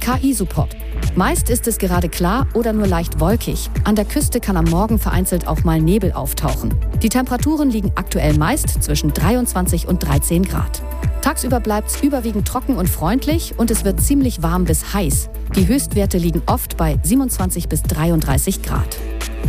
KI-Support. Meist ist es gerade klar oder nur leicht wolkig. An der Küste kann am Morgen vereinzelt auch mal Nebel auftauchen. Die Temperaturen liegen aktuell meist zwischen 23 und 13 Grad. Tagsüber bleibt es überwiegend trocken und freundlich und es wird ziemlich warm bis heiß. Die Höchstwerte liegen oft bei 27 bis 33 Grad.